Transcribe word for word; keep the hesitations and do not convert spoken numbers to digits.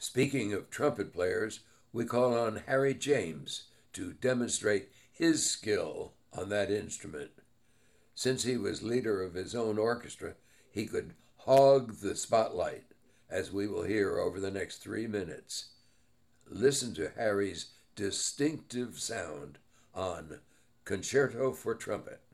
Speaking of trumpet players, we call on Harry James to demonstrate his skill on that instrument. Since he was leader of his own orchestra, he could hog the spotlight, as we will hear over the next three minutes. Listen to Harry's distinctive sound on Concerto for Trumpet.